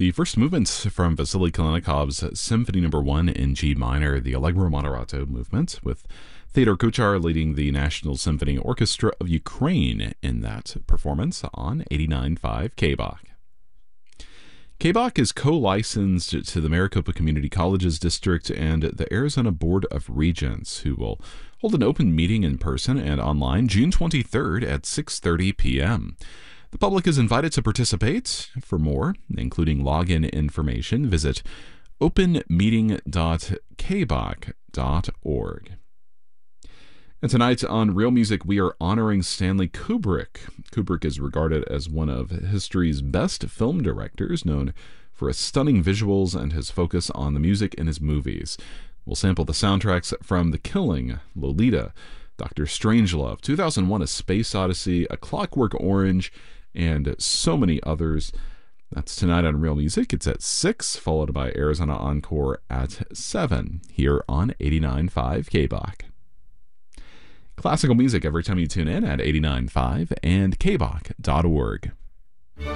The first movements from Vasily Kalinikov's Symphony No. 1 in G minor, the Allegro Moderato movement, with Theodor Kuchar leading the National Symphony Orchestra of Ukraine in that performance on 89.5 KBach. KBach is co-licensed to the Maricopa Community Colleges District and the Arizona Board of Regents, who will hold an open meeting in person and online June 23rd at 6:30 p.m. The public is invited to participate. For more, including login information, visit openmeeting.kbach.org. And tonight on Real Music, we are honoring Stanley Kubrick. Kubrick is regarded as one of history's best film directors, known for his stunning visuals and his focus on the music in his movies. We'll sample the soundtracks from The Killing, Lolita, Dr. Strangelove, 2001: A Space Odyssey, A Clockwork Orange, and so many others. That's tonight on Real Music. It's at 6, followed by Arizona Encore at 7, here on 89.5 KBach. Classical music every time you tune in at 89.5 and kbach.org.